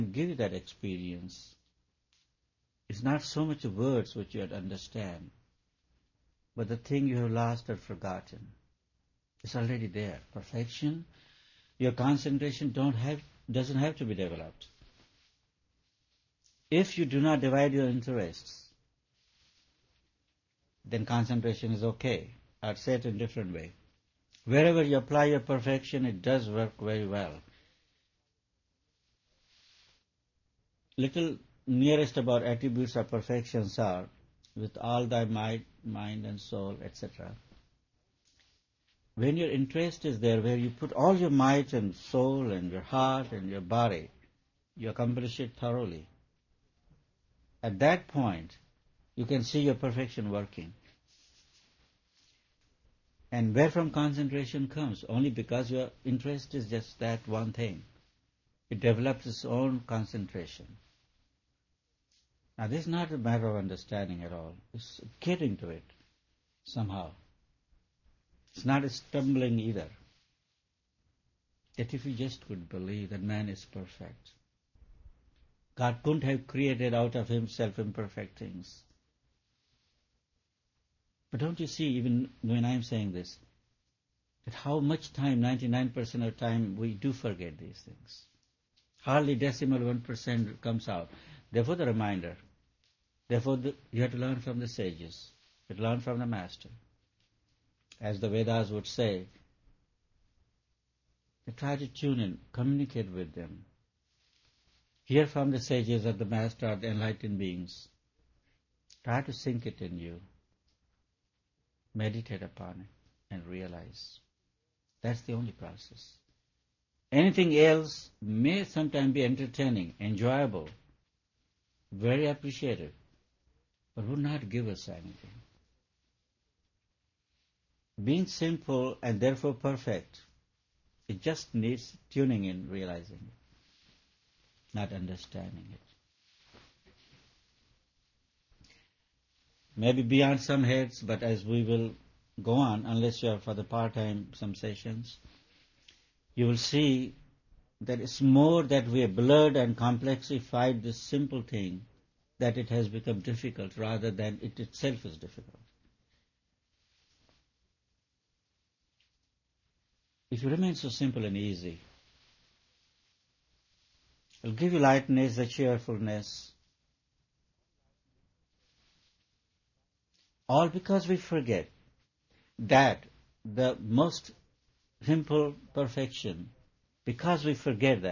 give you that experience. It's not so much words which you have to understand, but the thing you have lost or forgotten. It's already there. Perfection, your concentration doesn't have to be developed. If you do not divide your interests, then concentration is okay. I'd say it in a different way. Wherever you apply your perfection, it does work very well. Little nearest about attributes of perfections are, with all thy might, mind and soul, etc. When your interest is there, where you put all your might and soul and your heart and your body, you accomplish it thoroughly. At that point, you can see your perfection working. And where from concentration comes? Only because your interest is just that one thing. It develops its own concentration. Now this is not a matter of understanding at all. It's getting to it somehow. It's not a stumbling either. That if you just could believe that man is perfect, God couldn't have created out of himself imperfect things. But don't you see, even when I'm saying this, that how much time, 99% of the time, we do forget these things. Hardly decimal 1% comes out. Therefore the reminder. Therefore you have to learn from the sages. You have to learn from the master. As the Vedas would say, you try to tune in, communicate with them. Hear from the sages of the master, the enlightened beings. Try to sink it in you. Meditate upon it and realize. That's the only process. Anything else may sometimes be entertaining, enjoyable, very appreciated, but would not give us anything. Being simple and therefore perfect, it just needs tuning in, realizing it, not understanding it. Maybe beyond some heads, but as we will go on, unless you are for the part-time some sessions, you will see that it's more that we have blurred and complexified this simple thing that it has become difficult rather than it itself is difficult. If you remain so simple and easy, it will give you lightness, the cheerfulness, all because we forget that the most simple perfection, because we forget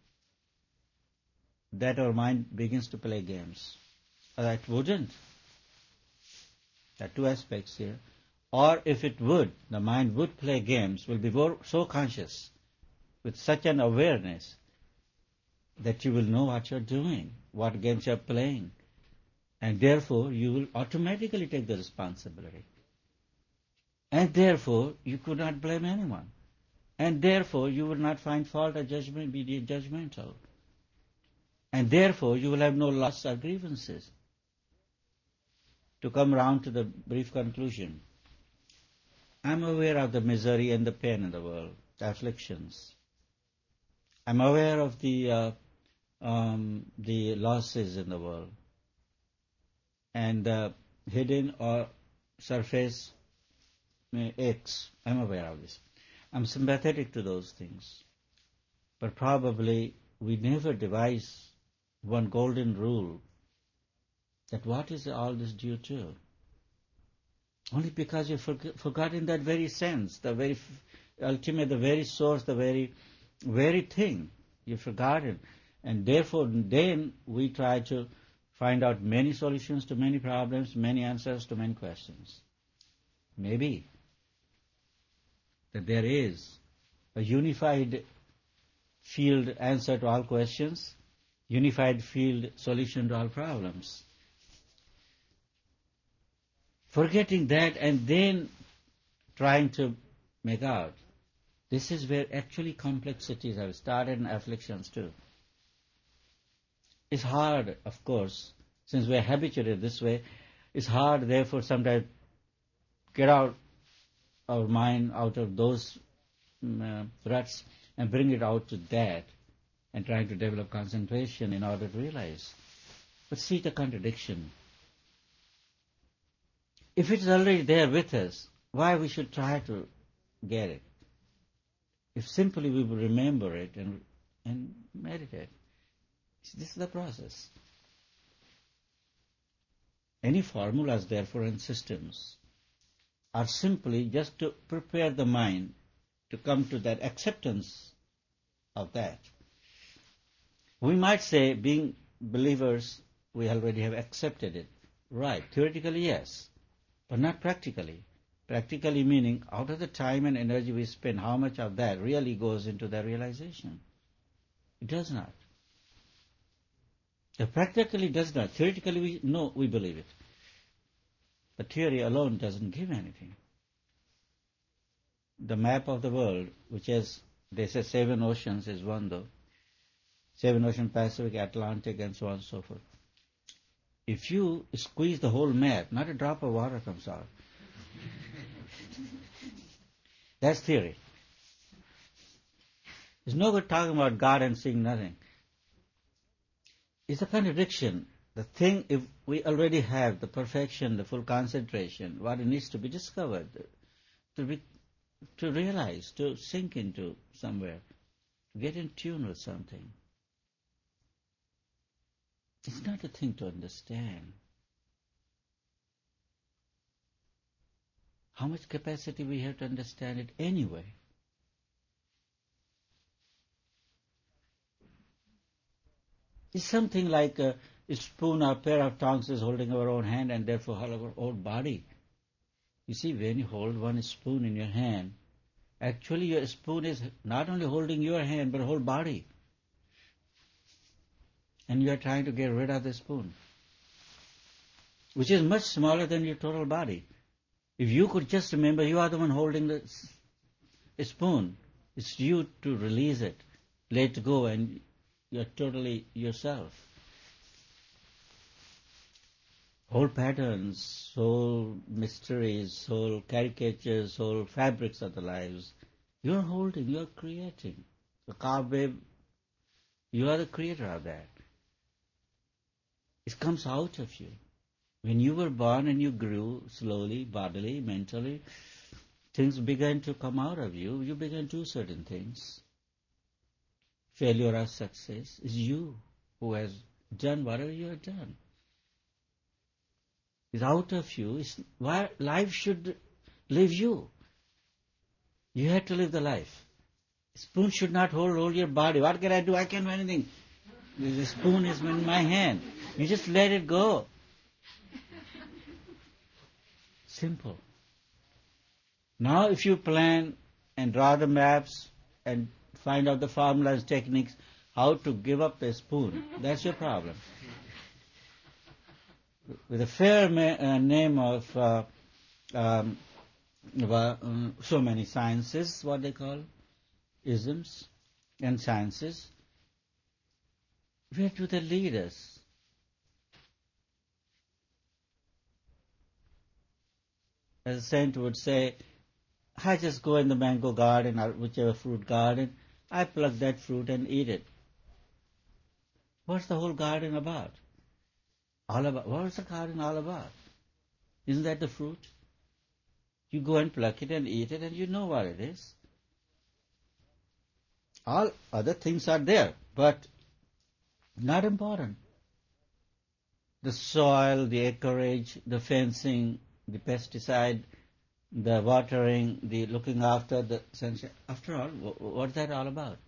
that our mind begins to play games. It wouldn't. There are two aspects here. Or if it would, the mind would play games, will be so conscious, with such an awareness, that you will know what you're doing, what games you're playing. And therefore, you will automatically take the responsibility. And therefore, you could not blame anyone. And therefore, you will not find fault or judgment, be judgmental. And therefore, you will have no loss or grievances. To come round to the brief conclusion, I'm aware of the misery and the pain in the world, the afflictions. I'm aware of the losses in the world, and the hidden or surface aches. I'm aware of this. I'm sympathetic to those things. But probably we never devise one golden rule that what is all this due to? Only because you've forgotten that very sense, the very ultimate, the very source, the very thing. You've forgotten. And therefore then we try to find out many solutions to many problems, many answers to many questions. Maybe that there is a unified field answer to all questions, unified field solution to all problems. Forgetting that and then trying to make out. This is where actually complexities have started and afflictions too. It's hard, of course, since we're habituated this way. It's hard, therefore, sometimes get out our mind out of those ruts and bring it out to that and trying to develop concentration in order to realize. But see the contradiction. If it's already there with us, why we should try to get it? If simply we will remember it and meditate. This is the process. Any formulas, therefore, and systems are simply just to prepare the mind to come to that acceptance of that. We might say, being believers, we already have accepted it. Right, theoretically, yes, but not practically. Practically meaning, out of the time and energy we spend, how much of that really goes into the realization? It does not. It practically does not. Theoretically, we know, we believe it. But theory alone doesn't give anything. The map of the world, which has, they say 7 oceans is one though. 7 oceans, Pacific, Atlantic, and so on and so forth. If you squeeze the whole map, not a drop of water comes out. That's theory. It's no good talking about God and seeing nothing. It's a contradiction. The thing, if we already have the perfection, the full concentration, what it needs to be discovered, to realize, to sink into somewhere, to get in tune with something. It's not a thing to understand. How much capacity we have to understand it anyway? It's something like a spoon or pair of tongs is holding our own hand and therefore our own body. You see, when you hold one spoon in your hand, actually your spoon is not only holding your hand but whole body. And you are trying to get rid of the spoon, which is much smaller than your total body. If you could just remember you are the one holding the spoon, it's you to release it, let go, and you're totally yourself. Whole patterns, whole mysteries, whole caricatures, whole fabrics of the lives, you're holding, you're creating. The cobweb, you are the creator of that. It comes out of you. When you were born and you grew slowly, bodily, mentally, things began to come out of you. You began to do certain things. Failure or success is you who has done whatever you have done. It's out of you. It's why life should live you. You have to live the life. Spoon should not hold your body. What can I do? I can't do anything. The spoon is in my hand. You just let it go. Simple. Now if you plan and draw the maps and find out the formulas, techniques, how to give up the spoon, that's your problem. With a fair name of so many sciences, what they call isms and sciences, where do they lead us? As a saint would say, I just go in the mango garden or whichever fruit garden, I pluck that fruit and eat it. What's the whole garden about? What's the garden all about? Isn't that the fruit? You go and pluck it and eat it and you know what it is. All other things are there, but not important. The soil, the acreage, the fencing, the pesticide, the watering, the looking after the sunshine. After all, what's that all about?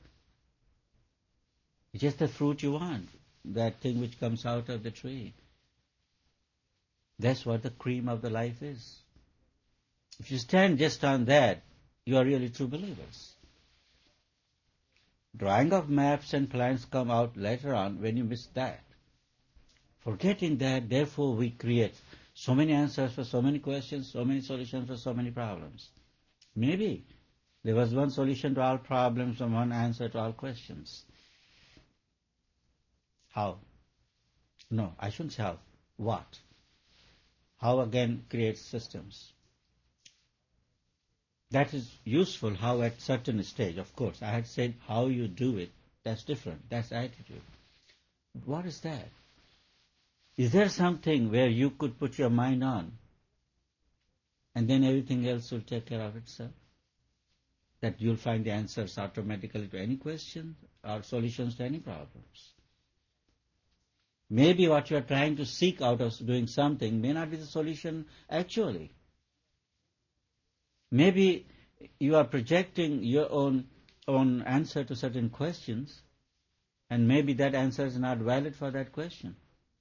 It's just the fruit you want, that thing which comes out of the tree. That's what the cream of the life is. If you stand just on that, you are really true believers. Drawing of maps and plans come out later on when you miss that. Forgetting that, therefore we create so many answers for so many questions, so many solutions for so many problems. Maybe there was one solution to all problems and one answer to all questions. How? No, I shouldn't say how. What? How again creates systems? That is useful, how at certain stage, of course. I had said how you do it, That's different. That's attitude. What is that? Is there something where you could put your mind on and then everything else will take care of itself? That you'll find the answers automatically to any question or solutions to any problems. Maybe what you are trying to seek out of doing something may not be the solution actually. Maybe you are projecting your own answer to certain questions, and maybe that answer is not valid for that question.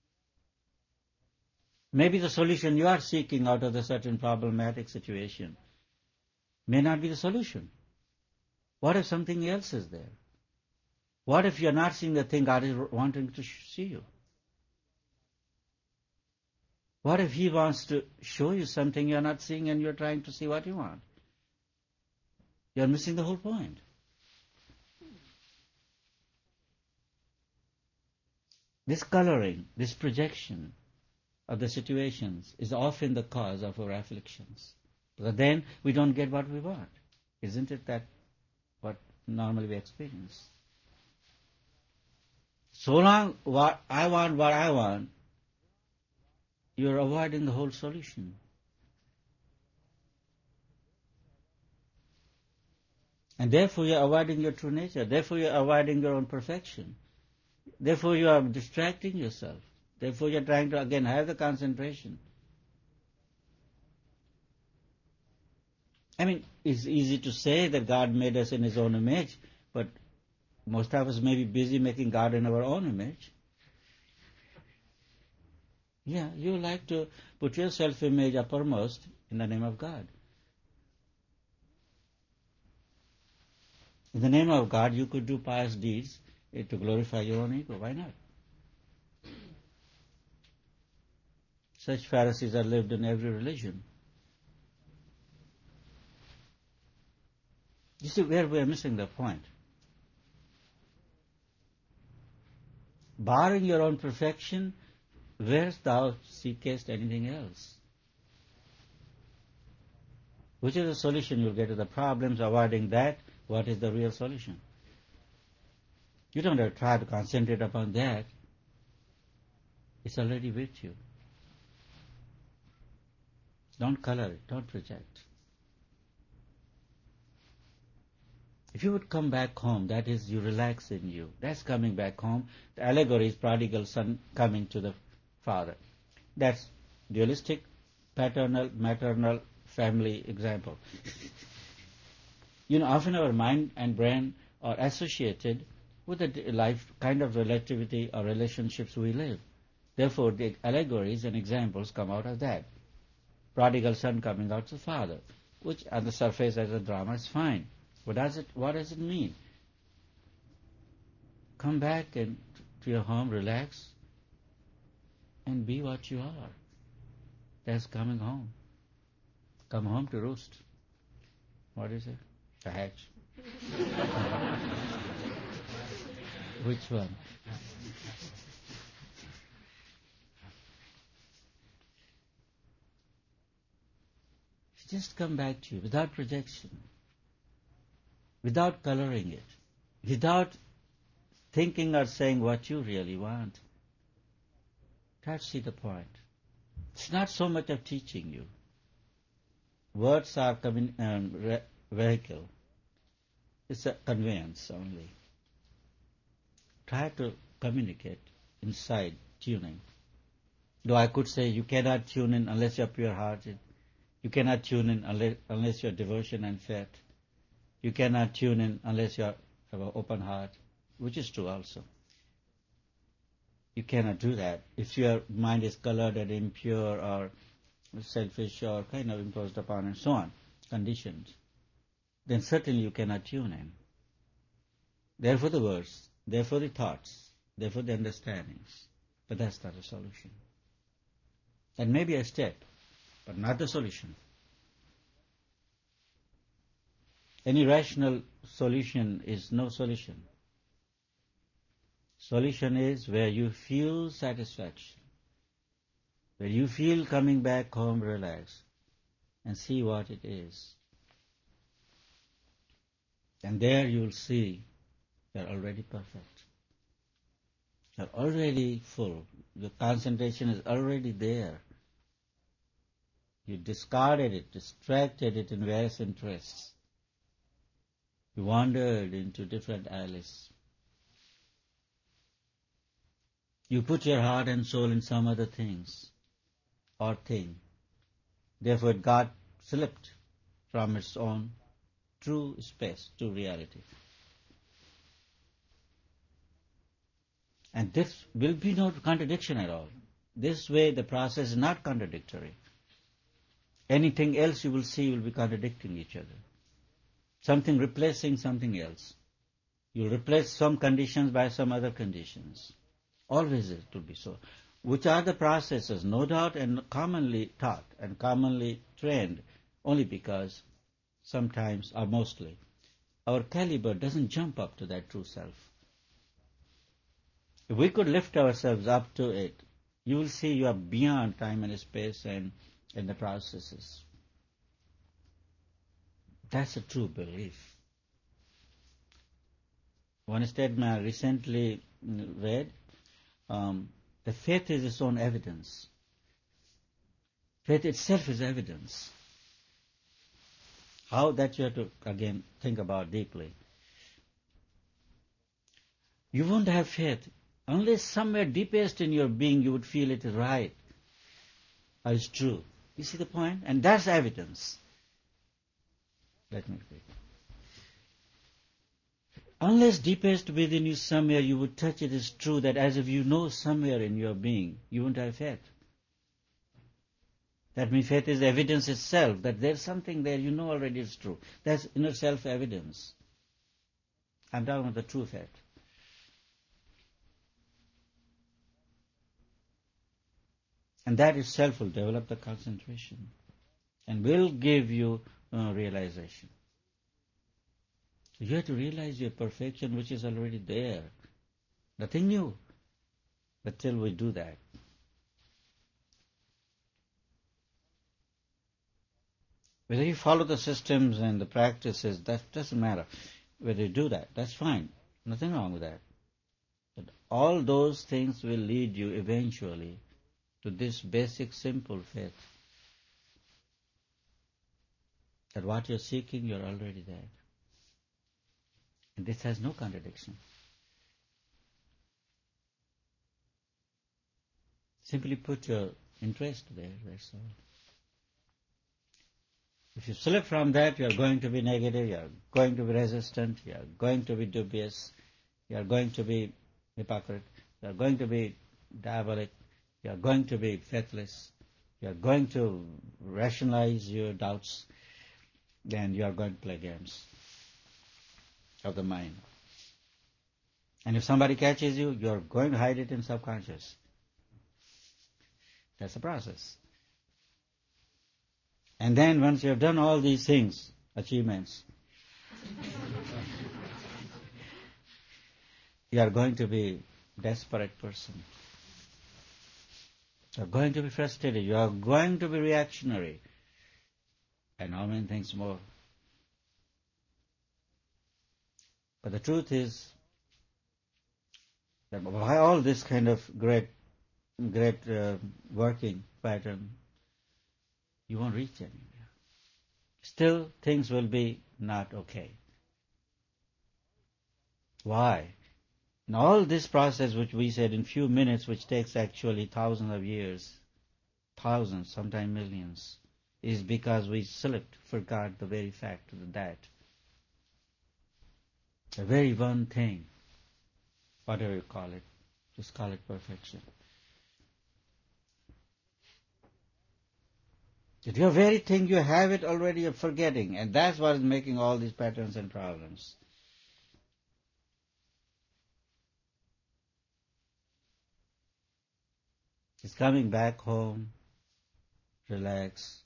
Maybe the solution you are seeking out of the certain problematic situation may not be the solution. What if something else is there? What if you are not seeing the thing God is wanting to see you? What if He wants to show you something you are not seeing and you are trying to see what you want? You are missing the whole point. This coloring, this projection of the situations is often the cause of our afflictions. Because then we don't get what we want. Isn't it that what normally we experience? So long what I want, you're avoiding the whole solution. And therefore you're avoiding your true nature. Therefore you're avoiding your own perfection. Therefore you are distracting yourself. Therefore you're trying to again have the concentration. I mean, it's easy to say that God made us in His own image, but most of us may be busy making God in our own image. Yeah, you like to put your self-image uppermost in the name of God. In the name of God, you could do pious deeds to glorify your own ego. Why not? Such Pharisees are lived in every religion. You see where we are missing the point. Barring your own perfection, where thou seekest anything else? Which is the solution you'll get to the problems? Avoiding that, what is the real solution? You don't have to try to concentrate upon that. It's already with you. Don't color it, don't project. If you would come back home, that is, you relax in you. That's coming back home. The allegory is prodigal son coming to the father. That's dualistic, paternal, maternal, family example. Often our mind and brain are associated with the life kind of relativity or relationships we live. Therefore, the allegories and examples come out of that. Prodigal son coming out to the father, which on the surface as a drama is fine. What does it mean? Come back to your home, relax, and be what you are. That's coming home. Come home to roost. What is it? To hatch. Which one? Just come back to you without projection, without coloring it, without thinking or saying what you really want. Try to see the point. It's not so much of teaching you. Words are vehicle. It's a conveyance only. Try to communicate inside tuning. Though I could say you cannot tune in unless you're pure-hearted. You cannot tune in unless you're devotion and faith. You cannot tune in unless you have an open heart, which is true also. You cannot do that. If your mind is colored and impure or selfish or kind of imposed upon and so on, conditioned, then certainly you cannot tune in. Therefore the words, therefore the thoughts, therefore the understandings. But that's not a solution. That may be a step, but not the solution. Any rational solution is no solution. Solution is where you feel satisfaction, where you feel coming back home relaxed, and see what it is. And there you'll see You are already perfect. You are already full. The concentration is already there. You discarded it, distracted it in various interests. You wandered into different alleys. You put your heart and soul in some other things or thing. Therefore it got slipped from its own true space, true reality. And this will be no contradiction at all. This way the process is not contradictory. Anything else you will see will be contradicting each other. Something replacing something else. You replace some conditions by some other conditions. Always it will be so. Which are the processes, no doubt, and commonly taught and commonly trained, only because sometimes or mostly our caliber doesn't jump up to that true self. If we could lift ourselves up to it, you will see you are beyond time and space and the processes. That's a true belief. One statement I recently read, the faith is its own evidence. Faith itself is evidence. How that you have to, again, think about deeply. You won't have faith unless somewhere deepest in your being you would feel it is right or is true. You see the point? And that's evidence. Let me repeat. Unless deepest within you somewhere you would touch it is true, that as if you know somewhere in your being, you won't have faith. That means faith is evidence itself, that there's something there you know already is true. That's inner self-evidence. I'm talking about the true faith. And that itself will develop the concentration and will give you realization. You have to realize your perfection which is already there. Nothing new. But till we do that, whether you follow the systems and the practices, that doesn't matter. Whether you do that, that's fine. Nothing wrong with that. But all those things will lead you eventually to this basic, simple faith. That what you're seeking, you're already there. And this has no contradiction. Simply put your interest there, that's all. If you slip from that, you are going to be negative, you are going to be resistant, you are going to be dubious, you are going to be hypocrite, you are going to be diabolic, you are going to be faithless, you are going to rationalize your doubts, then you are going to play games of the mind. And if somebody catches you, you are going to hide it in subconscious. That's the process. And then once you have done all these things, achievements, you are going to be a desperate person. You are going to be frustrated. You are going to be reactionary. And how many things more. But the truth is that by all this kind of great working pattern, you won't reach anywhere. Still, things will be not okay. Why? In all this process, which we said in few minutes, which takes actually thousands of years, thousands, sometimes millions, is because we slipped, forgot the very fact that the very one thing, whatever you call it, just call it perfection. That your very thing, you have it already, you're forgetting. And that's what is making all these patterns and problems. It's coming back home, relax.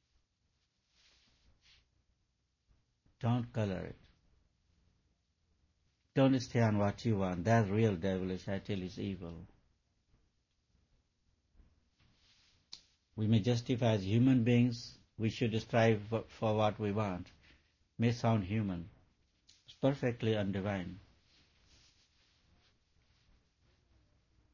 Don't color it. Don't stay on what you want. That's real devilish. I tell you, it's evil. We may justify as human beings, we should strive for what we want. May sound human. It's perfectly undivine.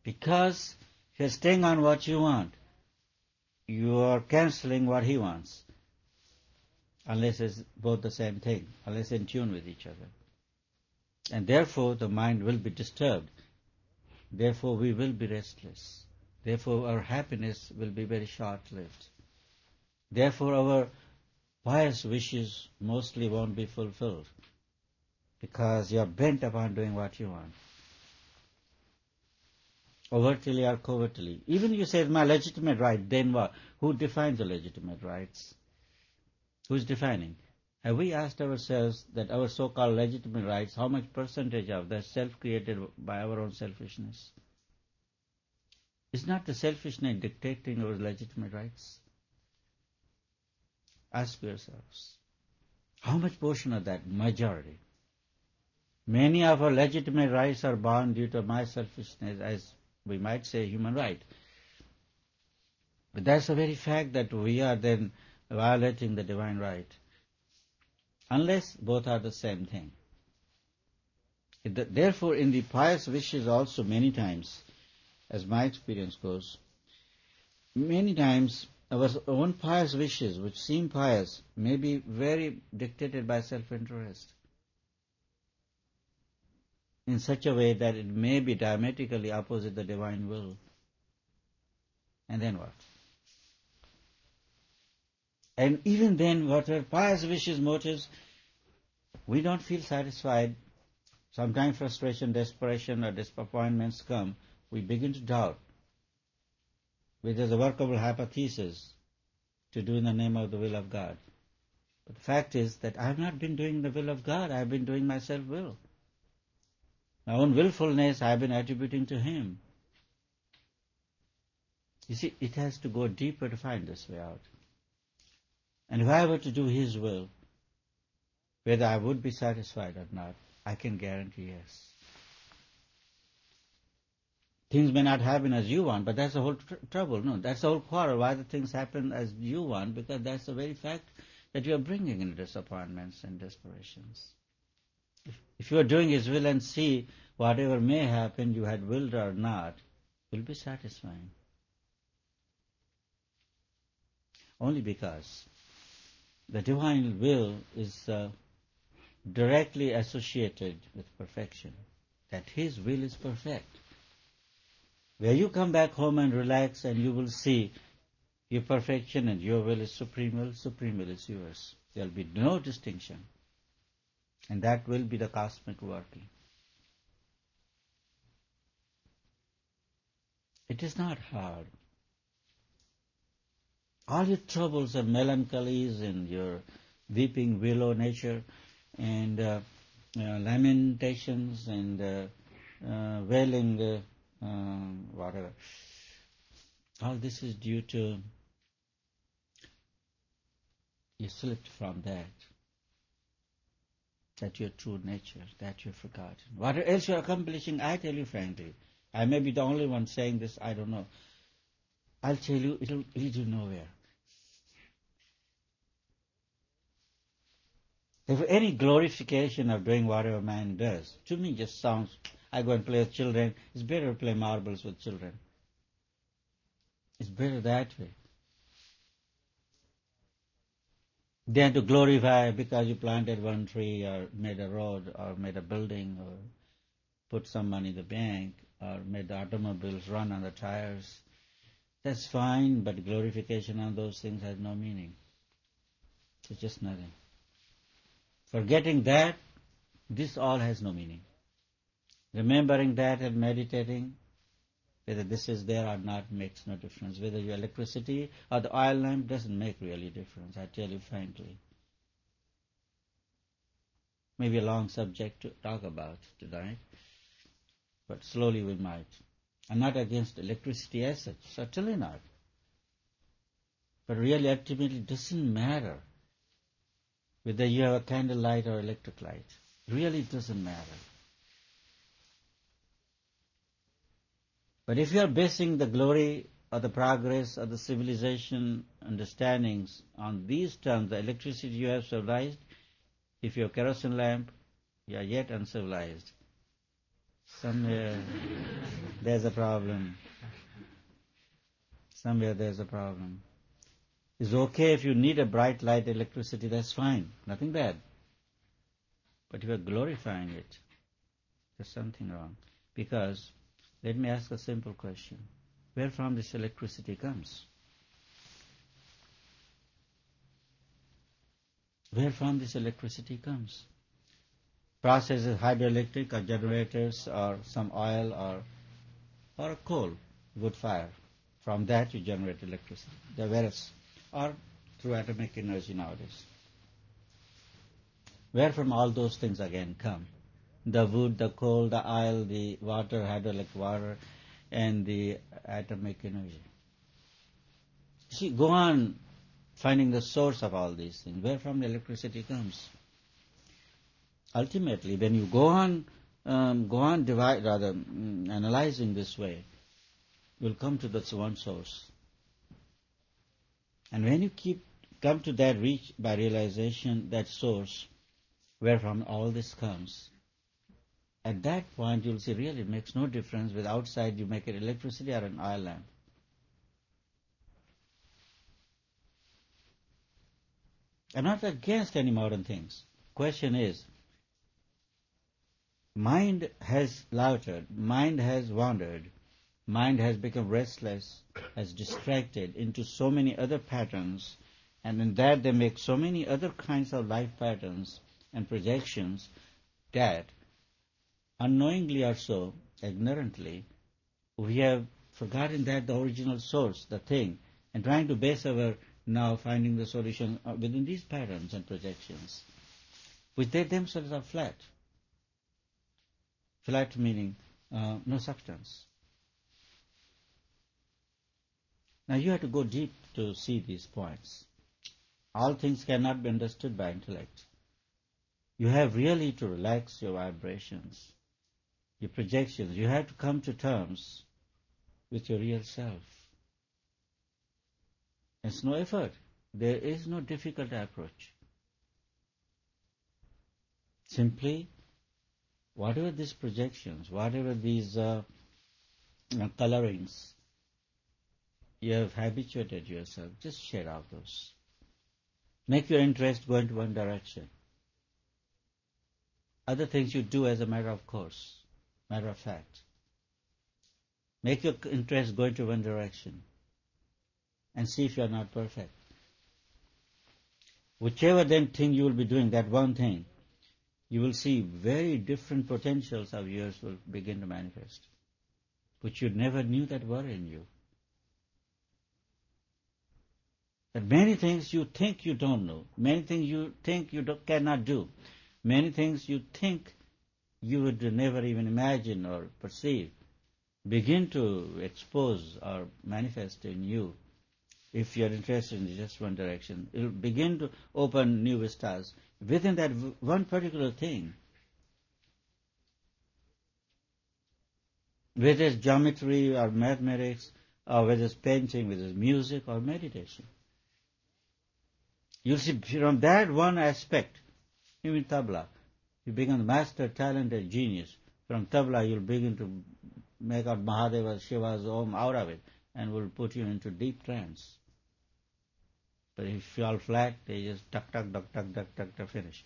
Because if you're staying on what you want, you are cancelling what he wants, unless it's both the same thing, unless in tune with each other. And therefore the mind will be disturbed. Therefore we will be restless. Therefore our happiness will be very short-lived. Therefore our pious wishes mostly won't be fulfilled, because you are bent upon doing what you want, overtly or covertly. Even you say, it's my legitimate right, then what? Who defines the legitimate rights? Who's defining? Have we asked ourselves that our so-called legitimate rights, how much percentage of that self-created by our own selfishness? Is not the selfishness dictating our legitimate rights? Ask yourselves. How much portion of that? Majority. Many of our legitimate rights are born due to my selfishness, as we might say human right. But that's the very fact that we are then violating the divine right. Unless both are the same thing. Therefore, in the pious wishes also many times, as my experience goes, many times our own pious wishes, which seem pious, may be very dictated by self-interest, in such a way that it may be diametrically opposite the divine will. And then what? And even then, whatever pious wishes, motives, we don't feel satisfied. Sometimes frustration, desperation, or disappointments come. We begin to doubt whether there's a workable hypothesis to do in the name of the will of God. But the fact is that I have not been doing the will of God. I have been doing my self-will. My own willfulness I have been attributing to Him. You see, it has to go deeper to find this way out. And if I were to do His will, whether I would be satisfied or not, I can guarantee yes. Things may not happen as you want, but that's the whole trouble. No, that's the whole quarrel. Why the things happen as you want? Because that's the very fact that you are bringing in disappointments and desperations. If you are doing His will and see whatever may happen, you had willed or not, will be satisfying. Only because the divine will is directly associated with perfection, that His will is perfect. Where you come back home and relax, and you will see your perfection and your will is supreme will is yours. There will be no distinction. And that will be the cosmic working. It is not hard. All your troubles and melancholies and your weeping willow nature and lamentations and wailing whatever, all this is due to you slipped from that your true nature, that you've forgotten. What else you're accomplishing, I tell you frankly, I may be the only one saying this, I don't know. I'll tell you, it'll lead you nowhere. If any glorification of doing whatever man does, to me just sounds, I go and play with children, it's better to play marbles with children. It's better that way. Than to glorify because you planted one tree or made a road or made a building or put some money in the bank or made the automobiles run on the tires. That's fine, but glorification on those things has no meaning. It's just nothing. Forgetting that, this all has no meaning. Remembering that and meditating, whether this is there or not makes no difference. Whether your electricity or the oil lamp doesn't make really difference, I tell you frankly. Maybe a long subject to talk about tonight, but slowly we might. I'm not against electricity as such, certainly not. But really ultimately it doesn't matter whether you have a candlelight or electric light. Really it doesn't matter. But if you are basing the glory or the progress or the civilization understandings on these terms, the electricity you have civilized, if you have kerosene lamp, you are yet uncivilized. Somewhere there's a problem. Somewhere there's a problem. It's okay if you need a bright light electricity, that's fine. Nothing bad. But if you're glorifying it, there's something wrong. Because, let me ask a simple question. Where from this electricity comes? Where from this electricity comes? Processes hydroelectric or generators or some oil or coal, wood fire. From that you generate electricity. The various, or through atomic energy nowadays. Where from all those things again come? The wood, the coal, the oil, the water, hydroelectric water, and the atomic energy. See, go on finding the source of all these things. Where from the electricity comes? Ultimately, when you go on analyzing this way, you'll come to this one source. And when you come to that reach by realization, that source, where from all this comes, at that point you'll see really it makes no difference whether outside you make it electricity or an oil lamp. I'm not against any modern things. Question is, mind has loitered, mind has wandered, mind has become restless, has distracted into so many other patterns, and in that they make so many other kinds of life patterns and projections that, unknowingly or so, ignorantly, we have forgotten that the original source, the thing, and trying to base our now finding the solution within these patterns and projections, which they themselves are flat. Flat meaning no substance. Now you have to go deep to see these points. All things cannot be understood by intellect. You have really to relax your vibrations, your projections. You have to come to terms with your real self. It's no effort. There is no difficult approach. Simply, whatever these projections, whatever these colorings, you have habituated yourself, just shed out those. Make your interest go into one direction. Other things you do as a matter of course, matter of fact. Make your interest go into one direction and see if you are not perfect. Whichever then thing you will be doing, that one thing, you will see very different potentials of yours will begin to manifest, which you never knew that were in you. That many things you think you don't know, many things you think you cannot do, many things you think you would never even imagine or perceive, begin to expose or manifest in you. If you are interested in just one direction, it will begin to open new vistas within that one particular thing. Whether it's geometry or mathematics, or whether it's painting, whether it's music or meditation. You see, from that one aspect, even tabla, you become master, talented, genius. From tabla, you'll begin to make out Mahadeva, Shiva's Om out of it, and will put you into deep trance. But if you fall flat, they just tuck, finish.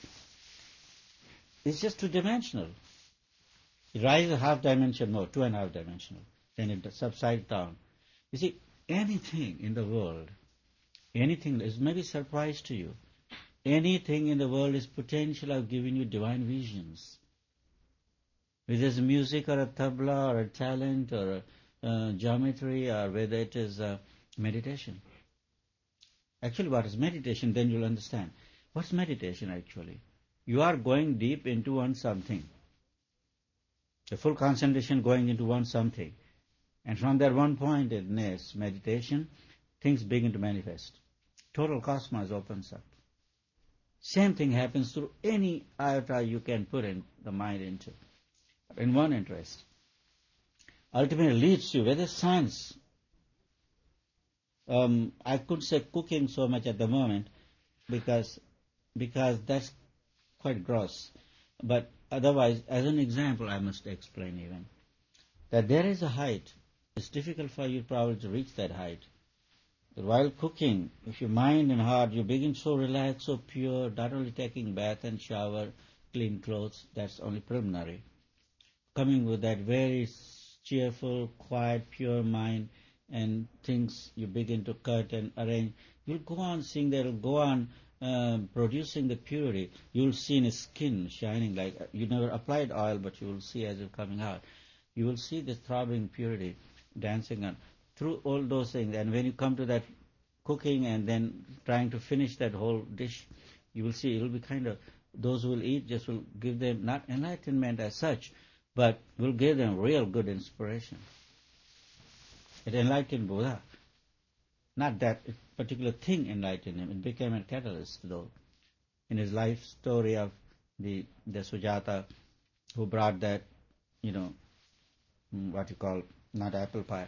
It's just two-dimensional. It rises a half-dimension more, 2.5-dimensional. Then it subsides down. You see, anything in the world, anything is maybe a surprise to you. Anything in the world is potential of giving you divine visions. Whether it's music or a tabla or a talent or a geometry or whether it is meditation. Actually, what is meditation? Then you'll understand. What's meditation actually? You are going deep into one something. The full concentration going into one something. And from that one pointedness, meditation, things begin to manifest. Total cosmos opens up. Same thing happens through any iota you can put in the mind into. In one interest. Ultimately leads you, whether science, I could say cooking so much at the moment because that's quite gross. But Otherwise, as an example, I must explain even that there is a height. It's difficult for you probably to reach that height. But while cooking, if your mind and heart, you begin so relaxed, so pure, not only taking bath and shower, clean clothes, that's only preliminary. Coming with that very cheerful, quiet, pure mind, and things you begin to cut and arrange, you'll go on seeing that, you'll go on producing the purity. You'll see in his skin shining like, you never applied oil, but you will see as it's coming out. You will see this throbbing purity dancing on through all those things. And when you come to that cooking and then trying to finish that whole dish, you will see it will be kind of, those who will eat just will give them not enlightenment as such, but will give them real good inspiration. It enlightened Buddha. Not that particular thing enlightened him. It became a catalyst, though. In his life story of the Sujata, who brought that, what you call, not apple pie,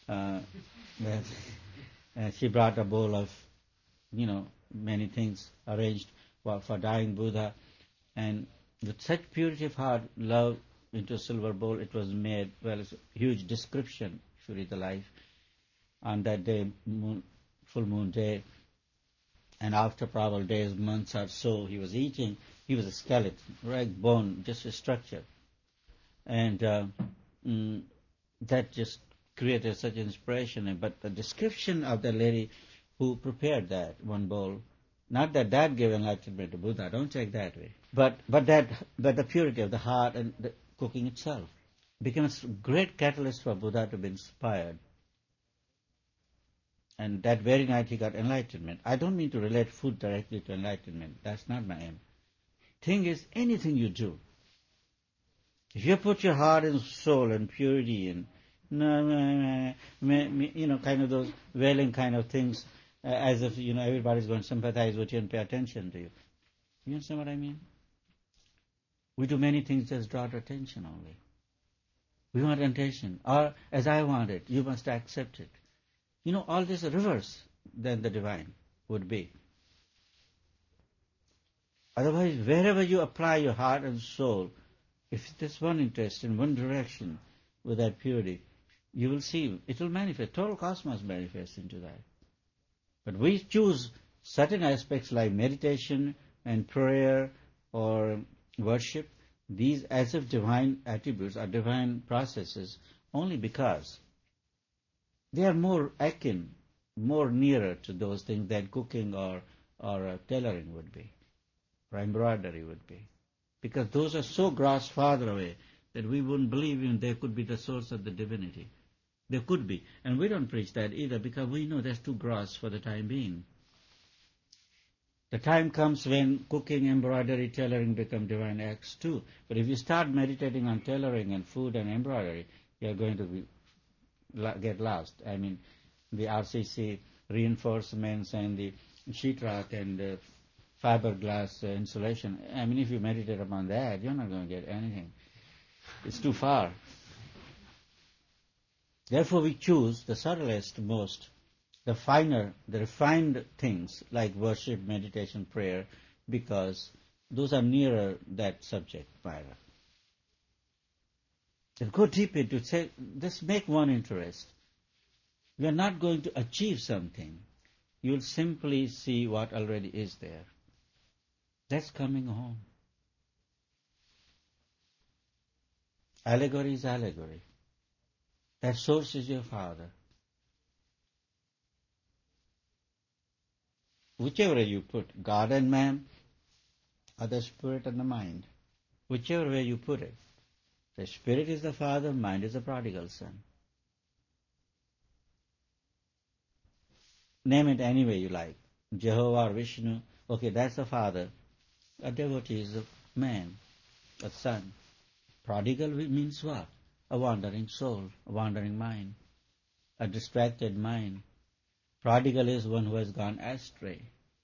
she brought a bowl of, many things arranged for dying Buddha. And with such purity of heart, love into a silver bowl, it was made, it's a huge description, if you read the life. On that day, full moon day, and after probably days, months or so, he was eating, he was a skeleton, right, bone, just a structure. And that just created such inspiration. But the description of the lady who prepared that one bowl, not that gave enlightenment to Buddha, don't take that way, but the purity of the heart and the cooking itself became a great catalyst for Buddha to be inspired. And that very night he got enlightenment. I don't mean to relate food directly to enlightenment. That's not my aim. Thing is, anything you do, if you put your heart and soul and purity and kind of those wailing kind of things, as if everybody's going to sympathize with you and pay attention to you. You understand what I mean? We do many things just draw attention only. We want attention, or as I want it, you must accept it. All this reverse than the divine would be. Otherwise, wherever you apply your heart and soul, if there's one interest in one direction with that purity, you will see it will manifest. Total cosmos manifests into that. But we choose certain aspects like meditation and prayer or worship, these as if divine attributes or divine processes, only because they are more akin, more nearer to those things than cooking or tailoring would be, or embroidery would be. Because those are so gross farther away that we wouldn't believe even they could be the source of the divinity. They could be. And we don't preach that either because we know that's too gross for the time being. The time comes when cooking, embroidery, tailoring become divine acts too. But if you start meditating on tailoring and food and embroidery, you're going to get lost. I mean, the RCC reinforcements and the sheetrock and the fiberglass insulation. I mean, if you meditate upon that, you're not going to get anything. It's too far. Therefore, we choose the subtlest, most, the finer, the refined things like worship, meditation, prayer, because those are nearer that subject matter. And go deep into say, just make one interest. We are not going to achieve something. You'll simply see what already is there. That's coming home. Allegory is allegory. That source is your Father. Whichever way you put, God and man, or the spirit and the mind, whichever way you put it, the spirit is the Father, mind is the prodigal son. Name it any way you like. Jehovah or Vishnu, okay, that's the Father. A devotee is a man, a son. Prodigal means what? A wandering soul, a wandering mind, a distracted mind. Prodigal is one who has gone astray.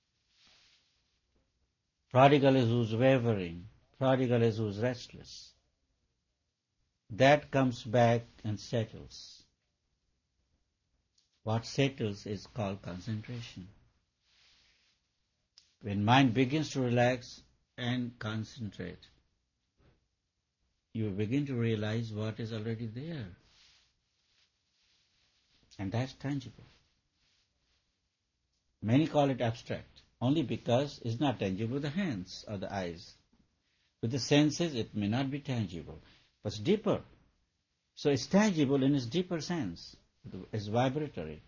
Prodigal is who's wavering. Prodigal is who's restless. That comes back and settles. What settles is called concentration. When mind begins to relax and concentrate, you begin to realize what is already there. And that's tangible. Many call it abstract, only because it's not tangible with the hands or the eyes. With the senses, it may not be tangible, but it's deeper. So it's tangible in its deeper sense. It's vibratory.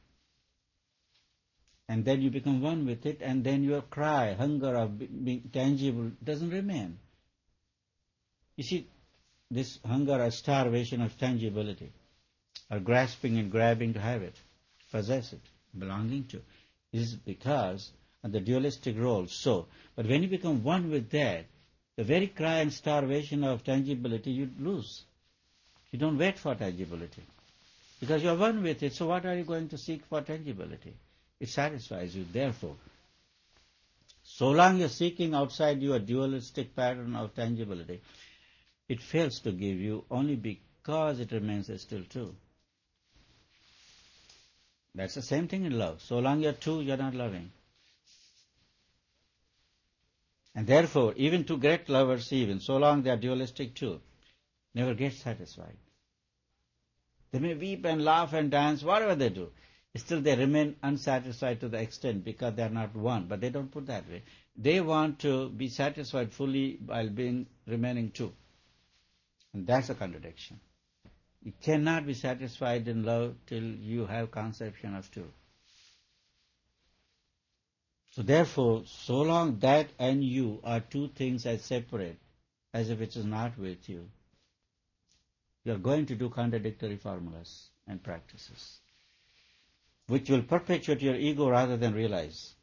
And then you become one with it, and then your cry, hunger of being tangible doesn't remain. You see, this hunger or starvation of tangibility, or grasping and grabbing to have it, possess it, belonging to, is because of the dualistic role. So, but when you become one with that, the very cry and starvation of tangibility you lose. You don't wait for tangibility. Because you are one with it, so what are you going to seek for tangibility? It satisfies you. Therefore, so long you're seeking outside you a dualistic pattern of tangibility, it fails to give you only because it remains still two. That's the same thing in love. So long you're two, you're not loving. And therefore, even two great lovers, even so long they are dualistic too, never get satisfied. They may weep and laugh and dance, whatever they do. Still they remain unsatisfied to the extent because they are not one. But they don't put that way. They want to be satisfied fully while remaining two. And that's a contradiction. You cannot be satisfied in love till you have conception of two. So therefore, so long that and you are two things as separate as if it is not with you, you are going to do contradictory formulas and practices, which will perpetuate your ego rather than realize.